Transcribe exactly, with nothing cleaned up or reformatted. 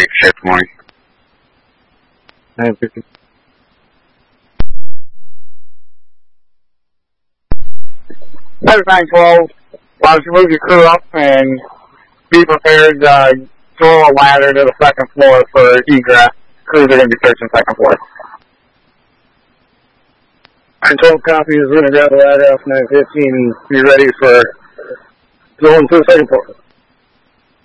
Radiator check morning. nine fifty. nine twelve, why don't you move your crew up and be prepared, uh, throw a ladder to the second floor for egress. Crews are going to be searching second floor. nine twelve copy is going to grab the ladder off nine fifteen and be ready for going to the second floor.